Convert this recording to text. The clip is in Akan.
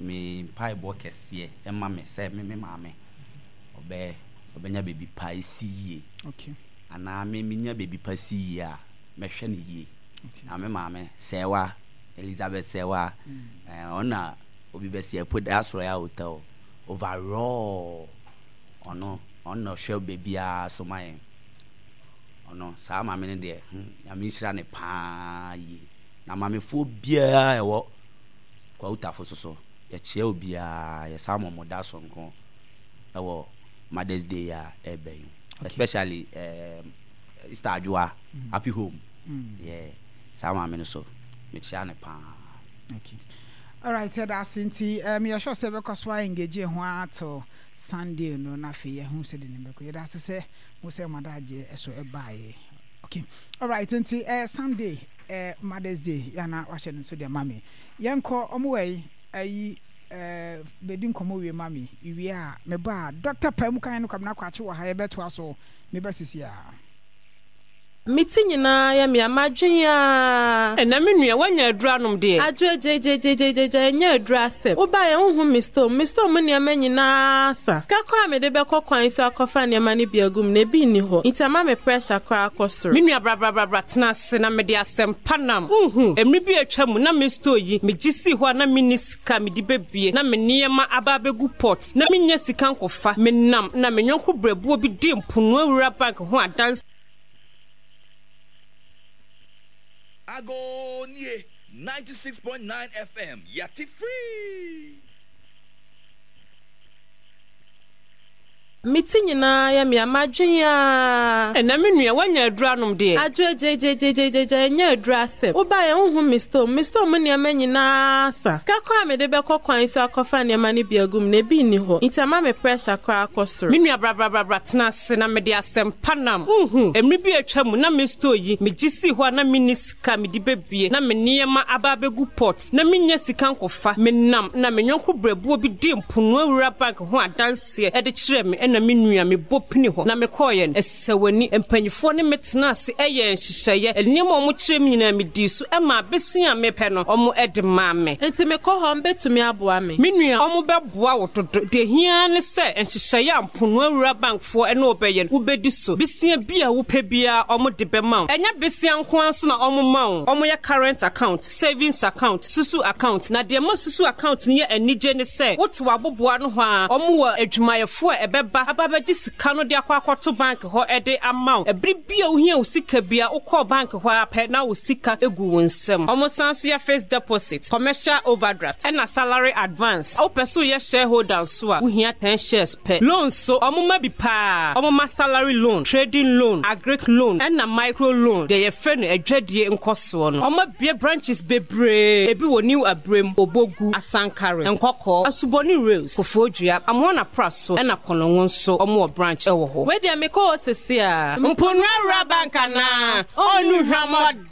me pie bo kese e ma me say me maame obenya baby pie see okay ana me nya baby pie see a me hwe ne yie na me maame sewa Elizabeth sewa ona obi be se put that royal hotel overall ono hwe baby a so my ono sa maame ne de ya me hira ne pa yi na maame fo bia ewo kwa utafo so ya chia obia ya sa momoda so nko ewo Mother's Day ya ebe especially Easter Ajua happy home yeah sa maame no so me chia ne pa okay all right that's inti me sure say because why engage ho ato Sunday no na fe ya hu se de ne beko ya that's say mo say madaje eso e baaye okay all right inti Sunday Mother's Day ya na wa hye no so de mami yenko omwe ayi bedin komo we mami iwi a me ba Dr. Pam kan no kwamna kwache wa ha ye beto aso me ba sisi a Mitinyina ya mi amadwen ya na me nua wanya aduranom de adwo je nya adura sep wo ba ye hu Mr. mo ne amanyina sa kakra me de be kokwan so akofa ne ma ne biagum na bi ni ho intama me pressure kra akosoro me nua bra tena se na me de asem panam emri bi atwa mu na Mr. yi me gisi ho na me ni sika me di bebie na me niema aba begu pot na me nya sika nkofa me nam na me nyonko brebuo bi di mpunu awura bank ho adanse Agonie 96.9 FM Yati free. Mitinyina ya mi amadwen ya na me nua wanya aduranom de adwo je nya adura sep wo ba ye hu Mr. mo ne amanyina sa kakra me de be kokwan so akofa ne ma ne biagum na bi ni ho intama me pressure kra akosoro me nua bra tena se na me de asem panam emri bi atwa mu na Mr. yi me gisi ho na me ni sika me di bebie na me niema aba begu pot na me nya sika nkofa me nam na me nyonko brebuo bi di mpunu awura bank ho adanse e de kire me na me nua me bopini ho na me koye esewani empanyifo ne metena ase eye nhihye enimo mo kire me nyina me di so e ma besia me pe no omo edema me enti me ko ho mbetumi aboa me me nua omo beboa wo dodo de hia ne se nhihye amponu awura bankfo e na obeye wo bedi so besia bia wo pe bia omo de be ma enya besia nko anso na omo ma omo ya current account savings account susu account na de mo susu account ne anije ne se wo te waboboa no ho a omo wa adwumayefo ebeba ababaji sika no de akwakoto bank ho ede amount ebri bia wo hia wo sika bia wo call bank ho apɛ na wo sika egu wonsem omo sanso ya first deposit commercial overdraft and salary advance wo person ya shareholder so a wo hia 10 shares per loan so omo ma bi pa omo ma salary loan trading loan agric loan and na micro loan de ye fe no adwadie nkoso no omo bia branches bebre ebi wo new abrem obogu asankare nkokɔ asuboni rails kofodua amona praso and na kolonwon so omo branch ewo ho we dia me ko sisi a mponu awura bank na onu hwamod